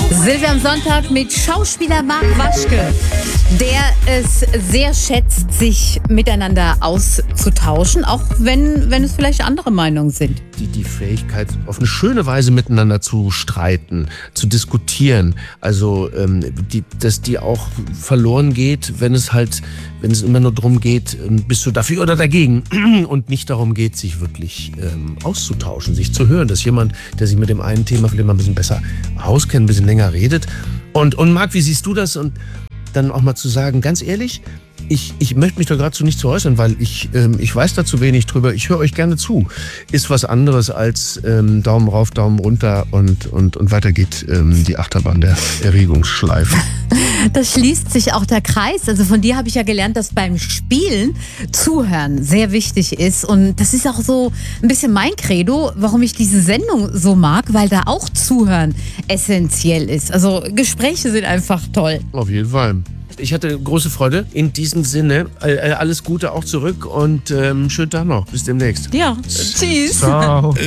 Silvia am Sonntag mit Schauspieler Marc Waschke, der es sehr schätzt, sich miteinander auszutauschen, auch wenn es vielleicht andere Meinungen sind. Die Fähigkeit, auf eine schöne Weise miteinander zu streiten, zu diskutieren, also dass die auch verloren geht, wenn es immer nur darum geht, bist du dafür oder dagegen, und nicht darum geht, sich wirklich auszutauschen, sich zu hören, dass jemand, der sich mit dem einen Thema vielleicht mal ein bisschen besser auskennt, ein bisschen länger redet. Und Marc, wie siehst du das? Und dann auch mal zu sagen, ganz ehrlich, ich möchte mich da gerade nicht zu äußern, weil ich weiß da zu wenig drüber. Ich höre euch gerne zu. Ist was anderes als Daumen rauf, Daumen runter und weiter geht die Achterbahn der Erregungsschleife. Das schließt sich auch der Kreis. Also von dir habe ich ja gelernt, dass beim Spielen Zuhören sehr wichtig ist. Und das ist auch so ein bisschen mein Credo, warum ich diese Sendung so mag, weil da auch Zuhören essentiell ist. Also Gespräche sind einfach toll. Auf jeden Fall. Ich hatte große Freude. In diesem Sinne, alles Gute auch zurück und schönen Tag noch. Bis demnächst. Ja, tschüss. Ciao.